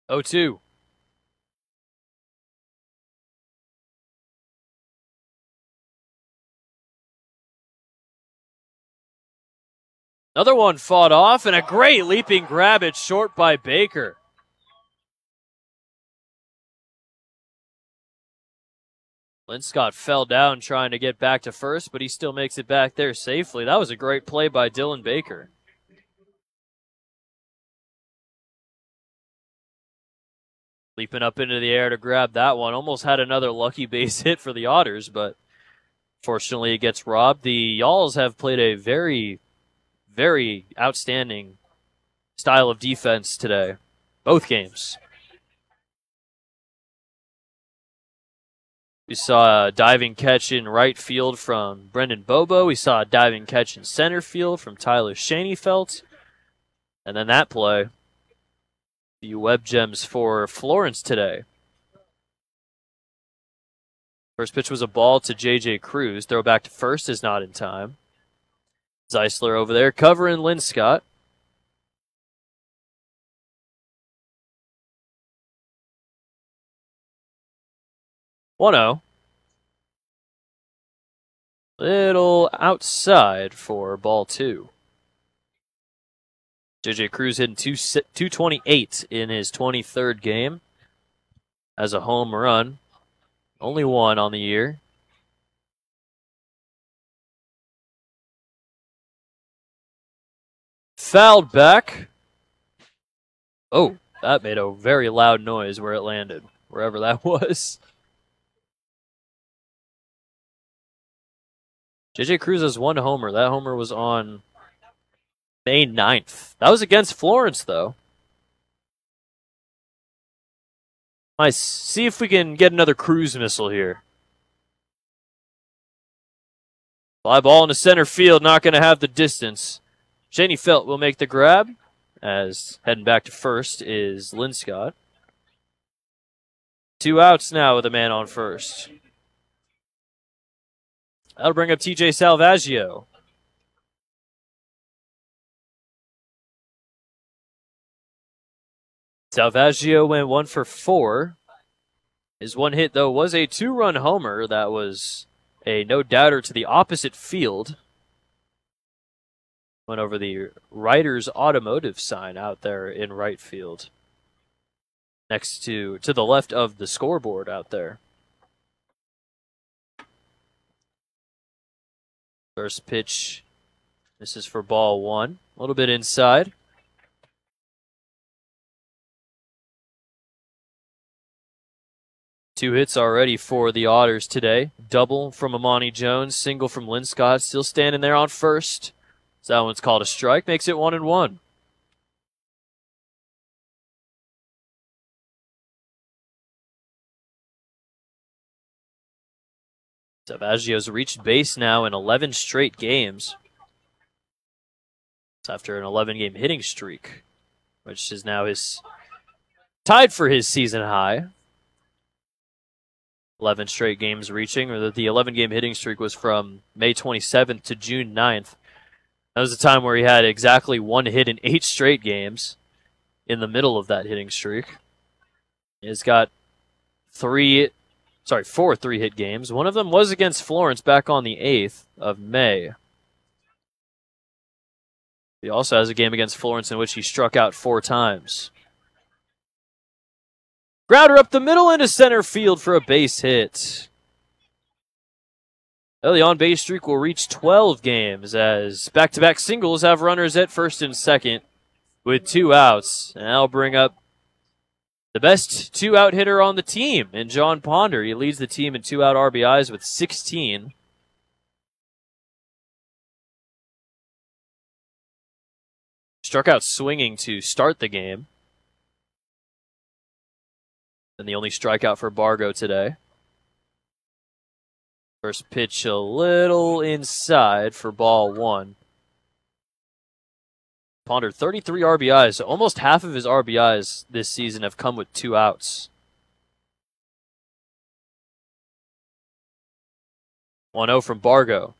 0-2. Another one fought off, and a great leaping grab it short by Baker. Linscott fell down trying to get back to first, but he still makes it back there safely. That was a great play by Dylan Baker. Leaping up into the air to grab that one. Almost had another lucky base hit for the Otters, but fortunately it gets robbed. The Yalls have played a very, very outstanding style of defense today. Both games. We saw a diving catch in right field from Brendan Bobo. We saw a diving catch in center field from Tyler Schoenfeld. And then that play, the Web Gems for Florence today. First pitch was a ball to J.J. Cruz. Throw back to first is not in time. Zeisler over there covering Linscott. One-0. Little outside for ball two. J.J. Cruz hitting 228 in his 23rd game as a home run. Only one on the year. Fouled back. Oh, that made a very loud noise where it landed, wherever that was. J.J. Cruz has one homer. That homer was on May 9th. That was against Florence, though. Nice. See if we can get another Cruz missile here. Fly ball into center field, not going to have the distance. Schoenfeld will make the grab, as heading back to first is Linscott. 2 outs now with a man on first. That'll bring up TJ Salvaggio. Salvaggio went 1 for 4. His one hit, though, was a 2-run homer. That was a no-doubter to the opposite field. Went over the Writers Automotive sign out there in right field. Next to the left of the scoreboard out there. First pitch. This is for ball one. A little bit inside. Two hits already for the Otters today. Double from Amani Jones, single from Linscott, still standing there on first. So that one's called a strike, makes it 1-1. Salvaggio's reached base now in 11 straight games. It's after an 11-game hitting streak, which is now tied for his season high. 11 straight games reaching, or the 11-game hitting streak was from May 27th to June 9th. That was a time where he had exactly one hit in 8 straight games in the middle of that hitting streak. He's got 4 3-hit games. One of them was against Florence back on the 8th of May. He also has a game against Florence in which he struck out 4 times. Grounder up the middle into center field for a base hit. The on-base streak will reach 12 games as back-to-back singles have runners at first and second with 2 outs. And that'll bring up the best 2-out hitter on the team in John Ponder. He leads the team in 2-out RBIs with 16. Struck out swinging to start the game. And the only strikeout for Bargo today. First pitch a little inside for ball one. Ponder 33 RBIs. So almost half of his RBIs this season have come with 2 outs. 1-0 from Bargo.